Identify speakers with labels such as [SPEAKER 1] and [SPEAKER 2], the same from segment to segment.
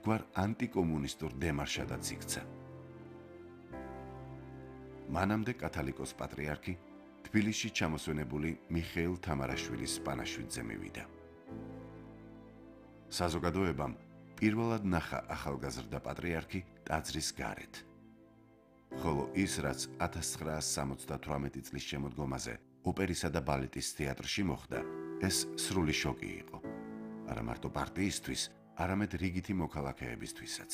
[SPEAKER 1] ერთგვარ ანტიკომუნისტურ დემარშადაც იქცა. მანამდე კათალიკოს პატრიარქი თბილისში ჩამოსვენებული მიხეილ თამარაშვილის პანაშვიდზე მივიდა. საზოგადოებამ პირველად ნახა ახალგაზრდა პატრიარქი ტაძრის გარეთ. ხოლო ის, რაც 1978 წლის შემოდგომაზე ოპერისა და ბალეტის თეატრში მოხდა, ეს სრული შოკი იყო. არა მარტო პარტიისთვის, არამედ რიგითი მოქალაქეებისთვისაც.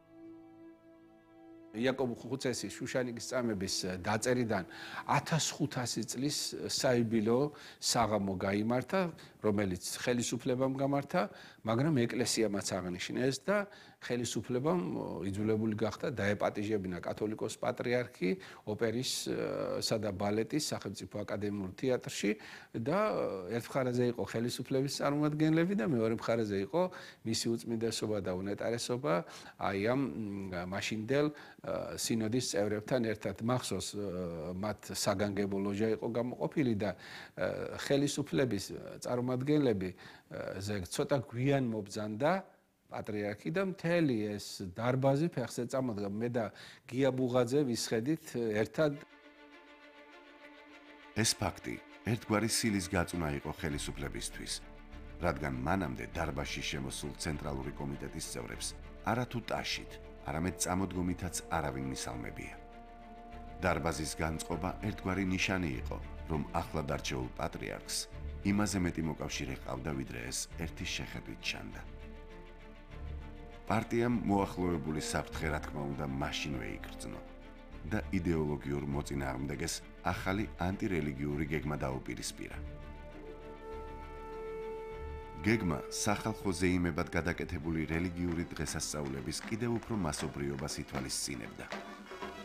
[SPEAKER 2] იაკობ ხუცესის შუშანიკის წამების დაწერიდან 1500 წლის საიუბილეო საღამო გაიმართა, რომელიც ხელისუფლებამ გამართა, მაგრამ ეკლესიამაც აღნიშნეს და ხელისუფლებამ იძულებული გახდა დაეპატიჟებინა კათოლიკოს პატრიარქი ოპერისა და ბალეტის სახელმწიფო აკადემიურ თეატრში და ერთ მხარეზე იყო ხელისუფლების წარმომადგენლები და მეორე მხარეზე იყო მისი უწმიდესობა და უნეტარესობა აი ამ მაშინდელ სინოდის წევრებთან ერთად. მახსოვს მათ საგანგებო ლოჟა იყო გამოყოფილი და ხელისუფლების წარმომადგენლები ცოტა გვიან მობძანდა პატრიარქი და მთელი ეს დარბაზი ფეხზე წამოდგა. მე და გია ბუღაძე ვისხედით ერთად.
[SPEAKER 1] ეს ფაქტი ერთგვარი სილის გაწუნა იყო ხელისუფლებისთვის, რადგან მანამდე დარბაზში შემოსულ ცენტრალური კომიტეტის წევრებს არათუ ტაშით, არამედ წამოდგომითაც არავინ მისალმებია. დარბაზის განწყობა ერთგვარი ნიშანი იყო, რომ ახლად არჩეულ პატრიარქს იმაზე მეტი მოკავშირე ჰყავდა, ვიდრე ეს ერთი შეხედვით ჩანდა. პარტიამ მოახლოებული საფრთხე რა თქმა უნდა მაშინვე იგრძნო და იდეოლოგიურ მოწინააღმდეგეს ახალი ანტირელიგიური გეგმა დაუპირისპირა. გეგმა სახალხო ზეიმებად გადაკეთებული რელიგიური დღესასწაულების კიდევ უფრო მასობრიობას ითვალისწინებდა.